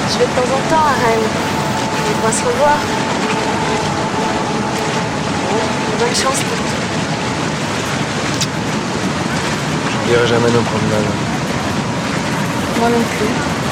Je vais de temps en temps à Rennes. On pourra se revoir. Bon, bonne chance pour tout. J'oublierai jamais nos promenades. Moi non plus.